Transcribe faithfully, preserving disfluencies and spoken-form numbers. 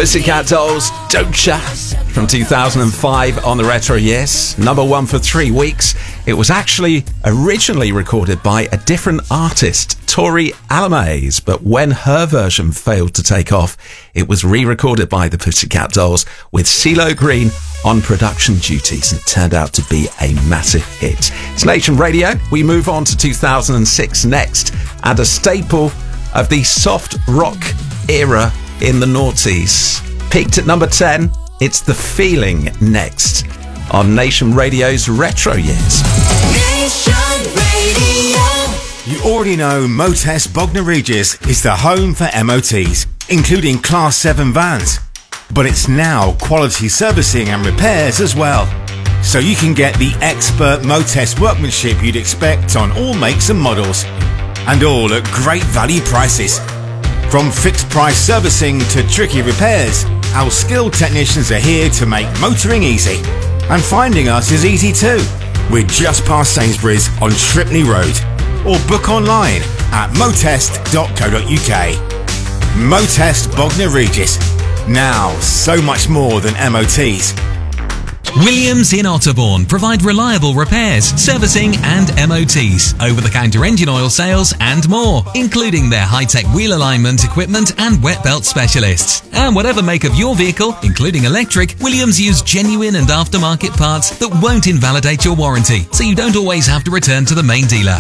Pussycat Dolls, Doja, from two thousand five on the Retro Yes. Number one for three weeks. It was actually originally recorded by a different artist, Tori Alamaze, but when her version failed to take off, it was re-recorded by the Pussycat Dolls with CeeLo Green on production duties, and it turned out to be a massive hit. It's Nation Radio. We move on to two thousand six next, and a staple of the soft rock era in the noughties. Peaked at number ten, it's The Feeling next on Nation Radio's Retro Years. Nation Radio. You already know Motest Bognor Regis is the home for M O Ts, including Class seven vans. But it's now quality servicing and repairs as well. So you can get the expert Motest workmanship you'd expect on all makes and models. And all at great value prices. From fixed price servicing to tricky repairs, our skilled technicians are here to make motoring easy. And finding us is easy too. We're just past Sainsbury's on Shripney Road. Or book online at motest dot co dot uk. Motest Bognor Regis. Now, so much more than M O Ts. Williams in Otterbourne provide reliable repairs, servicing and M O Ts, over-the-counter engine oil sales and more, including their high-tech wheel alignment equipment and wet belt specialists. And whatever make of your vehicle, including electric, Williams use genuine and aftermarket parts that won't invalidate your warranty, so you don't always have to return to the main dealer.